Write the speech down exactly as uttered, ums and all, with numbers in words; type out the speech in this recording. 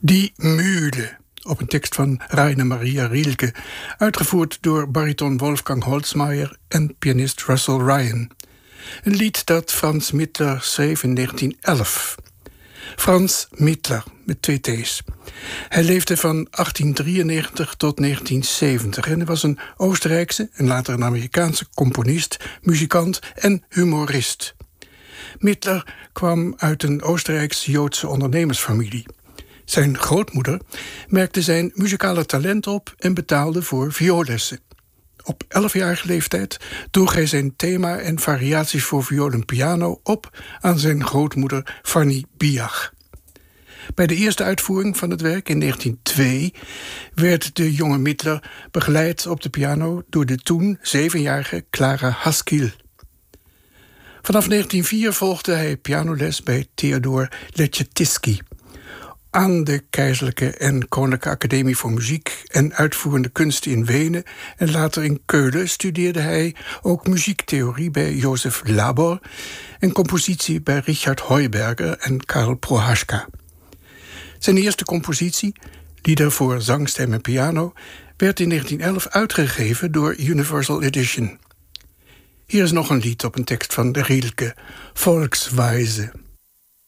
Die Mühle, op een tekst van Rainer Maria Rilke, uitgevoerd door bariton Wolfgang Holzmeier en pianist Russell Ryan. Een lied dat Franz Mittler schreef in negentien elf. Franz Mittler, met twee T's. Hij leefde van achttien drieënnegentig tot negentien zeventig en hij was een Oostenrijkse en later een Amerikaanse componist, muzikant en humorist. Mittler kwam uit een Oostenrijks-Joodse ondernemersfamilie. Zijn grootmoeder merkte zijn muzikale talent op en betaalde voor vioollessen. Op elfjarige leeftijd droeg hij zijn thema en variaties voor viool en piano op aan zijn grootmoeder Fanny Biach. Bij de eerste uitvoering van het werk in negentien twee werd de jonge Mittler begeleid op de piano door de toen zevenjarige Clara Haskell. Vanaf negentien vier volgde hij pianoles bij Theodor Leczetissky aan de Keizerlijke en Koninklijke Academie voor Muziek en Uitvoerende Kunsten in Wenen en later in Keulen studeerde hij ook muziektheorie bij Josef Labor en compositie bij Richard Heuberger en Karl Prohaska. Zijn eerste compositie, Lieder voor zang, stem en piano, werd in negentien elf uitgegeven door Universal Edition. Hier is nog een lied op een tekst van de Rilke, Volksweise.